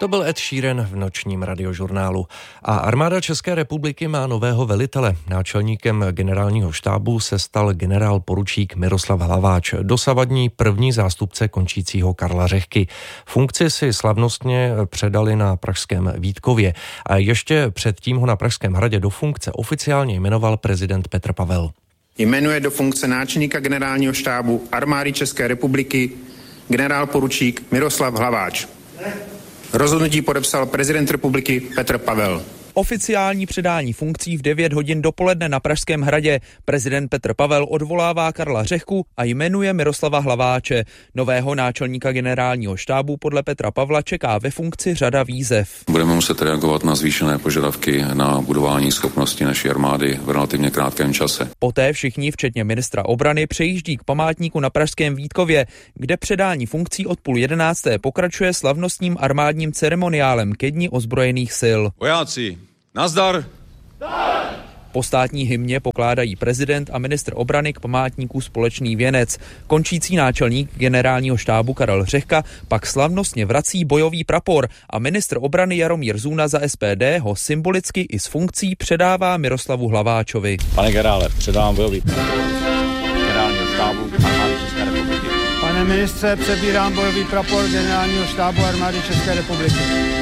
To byl Ed Sheeran v nočním radiožurnálu. A armáda České republiky má nového velitele. Náčelníkem generálního štábu se stal generál poručík Miroslav Hlaváč, dosavadní první zástupce končícího Karla Řehky. Funkci si slavnostně předali na pražském Vítkově a ještě předtím ho na Pražském hradě do funkce oficiálně jmenoval prezident Petr Pavel. Jmenuje do funkce náčelníka generálního štábu armády České republiky generál poručík Miroslav Hlaváč. Rozhodnutí podepsal prezident republiky Petr Pavel. Oficiální předání funkcí v 9 hodin dopoledne na Pražském hradě. Prezident Petr Pavel odvolává Karla Řehku a jmenuje Miroslava Hlaváče. Nového náčelníka generálního štábu podle Petra Pavla čeká ve funkci řada výzev. Budeme muset reagovat na zvýšené požadavky na budování schopnosti naší armády v relativně krátkém čase. Poté všichni, včetně ministra obrany, přejíždí k památníku na pražském Vítkově, kde předání funkcí od 10:30 pokračuje slavnostním armádním ceremoniálem ke dni ozbrojených sil. Vojáci, nazdar! Po státní hymně pokládají prezident a ministr obrany k památníku společný věnec. Končící náčelník generálního štábu Karel Řehka pak slavnostně vrací bojový prapor a ministr obrany Jaromír Zuna za SPD ho symbolicky i s funkcí předává Miroslavu Hlaváčovi. Pane generále, předávám bojový prapor generálního štábu armády České republiky. Pane ministře, přebírám bojový prapor generálního štábu armády České republiky.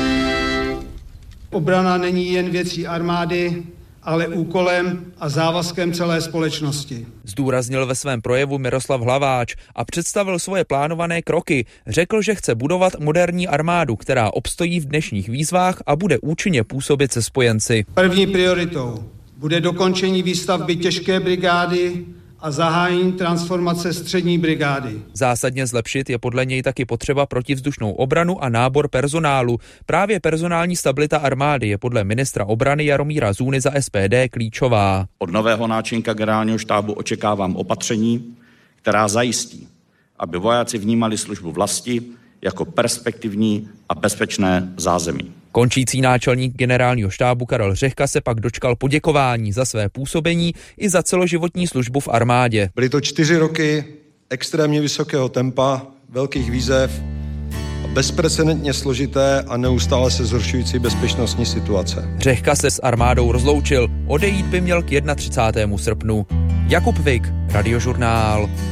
Obrana není jen věcí armády, ale úkolem a závazkem celé společnosti. Zdůraznil ve svém projevu Miroslav Hlaváč a představil svoje plánované kroky. Řekl, že chce budovat moderní armádu, která obstojí v dnešních výzvách a bude účinně působit se spojenci. První prioritou bude dokončení výstavby těžké brigády a zahájení transformace střední brigády. Zásadně zlepšit je podle něj taky potřeba protivzdušnou obranu a nábor personálu. Právě personální stabilita armády je podle ministra obrany Jaromíra Zúny za SPD klíčová. Od nového náčelníka generálního štábu očekávám opatření, která zajistí, aby vojáci vnímali službu vlasti jako perspektivní a bezpečné zázemí. Končící náčelník generálního štábu Karel Řehka se pak dočkal poděkování za své působení i za celoživotní službu v armádě. Byly to 4 roky extrémně vysokého tempa, velkých výzev, bezprecedentně složité a neustále se zhoršující bezpečnostní situace. Řehka se s armádou rozloučil, odejít by měl k 31. srpnu. Jakub Vik, Radiožurnál.